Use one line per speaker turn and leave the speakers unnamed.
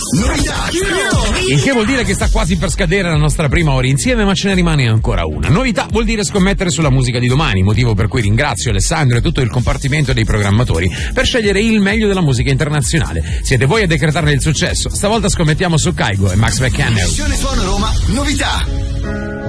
Novità.
Il che vuol dire che sta quasi per scadere la nostra prima ora insieme, ma ce ne rimane ancora una. Novità vuol dire scommettere sulla musica di domani, motivo per cui ringrazio Alessandro e tutto il compartimento dei programmatori per scegliere il meglio della musica internazionale. Siete voi a decretarne il successo. Stavolta scommettiamo su Kygo e Max McCann.
Suono Roma, novità.